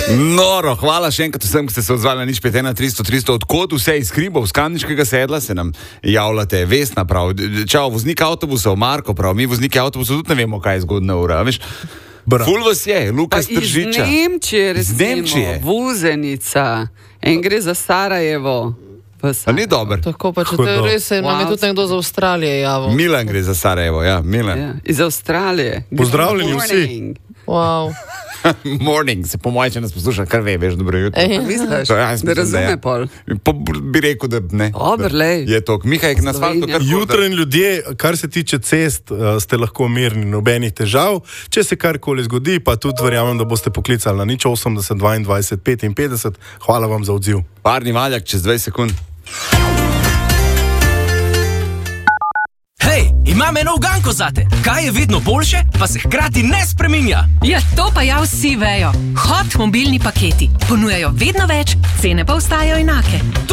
Noro, hvala še enkrat vsem, ki ste se odzvali na 051 300 odkot vse iz Hribov, z Kamniškega sedla se nam javljate. Vesna prav, čau, voznik avtobusov, Marko prav, mi vozniki avtobusov tudi ne vemo, kaj je zgodna ura, veš? Ful vas je, Lukas Tržiča. Iz Nemčije, recimo, Vuzenica, en gre za Sarajevo. A ni dober? Tako pa, če te res nam je tudi nekdo za Avstralije javil. Milan gre za Sarajevo, ja, Milan. Ja, iz Avstralije. Pozdravljeni vsi. Wow. Morning, se po moje, če nas posluša, kar ve, veš, dobro jutro. Misliš, Ja, da razume pol. Bi rekel, da ne. Obrlej. Je to, Mihajk na asfaltu, kar Jutranji ljudje, kar se tiče cest, ste lahko mirni, nobenih težav. Če se karkoli zgodi, pa tudi verjamem, da boste poklicali na 080 22 55. Hvala vam za odziv. Parni valjak čez 20 sekund. Hej, imam eno uganko zate. Kaj je vedno boljše, pa se hkrati ne spreminja? Ja, to pa ja vsi vejo. Hot mobilni paketi. Ponujajo vedno več, cene pa ostajajo enake.